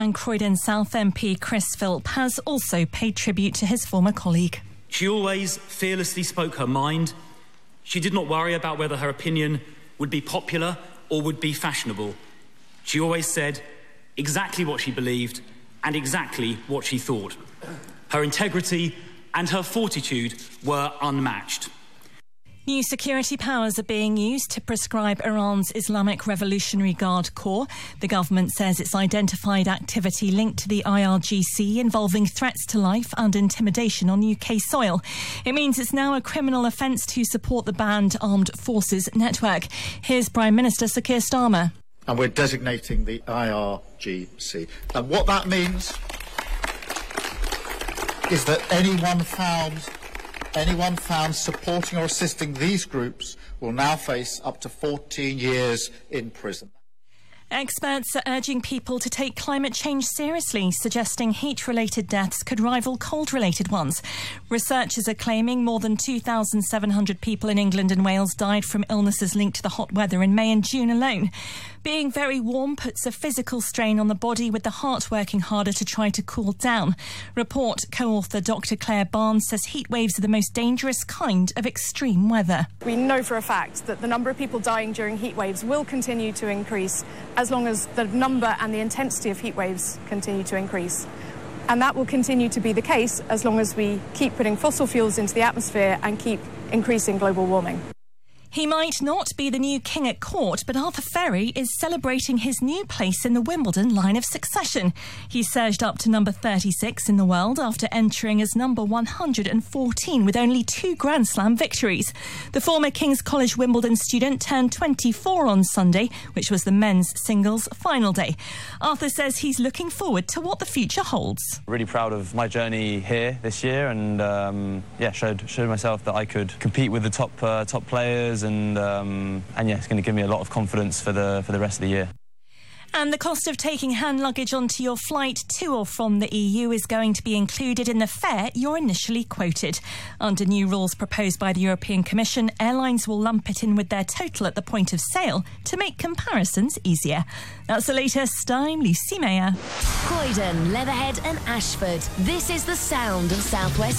And Croydon South MP Chris Philp has also paid tribute to his former colleague. She always fearlessly spoke her mind. She did not worry about whether her opinion would be popular or would be fashionable. She always said exactly what she believed and exactly what she thought. Her integrity and her fortitude were unmatched. New security powers are being used to prescribe Iran's Islamic Revolutionary Guard Corps. The government says it's identified activity linked to the IRGC involving threats to life and intimidation on UK soil. It means it's now a criminal offence to support the banned armed forces network. Here's Prime Minister Sir Keir Starmer. And we're designating the IRGC. And what that means is that anyone found supporting or assisting these groups will now face up to 14 years in prison. Experts are urging people to take climate change seriously, suggesting heat-related deaths could rival cold-related ones. Researchers are claiming more than 2,700 people in England and Wales died from illnesses linked to the hot weather in May and June alone. Being very warm puts a physical strain on the body, with the heart working harder to try to cool down. Report co-author Dr Claire Barnes says heat waves are the most dangerous kind of extreme weather. We know for a fact that the number of people dying during heat waves will continue to increase as long as the number and the intensity of heat waves continue to increase. And that will continue to be the case as long as we keep putting fossil fuels into the atmosphere and keep increasing global warming. He might not be the new king at court, but Arthur Ferry is celebrating his new place in the Wimbledon line of succession. He surged up to number 36 in the world after entering as number 114 with only 2 Grand Slam victories. The former King's College Wimbledon student turned 24 on Sunday, which was the men's singles final day. Arthur says he's looking forward to what the future holds. Really proud of my journey here this year, and showed myself that I could compete with the top players. And it's going to give me a lot of confidence for the rest of the year. And the cost of taking hand luggage onto your flight to or from the EU is going to be included in the fare you're initially quoted. Under new rules proposed by the European Commission, airlines will lump it in with their total at the point of sale to make comparisons easier. That's the latest. I'm Lucy Mayer. Croydon, Leatherhead and Ashford. This is the sound of South West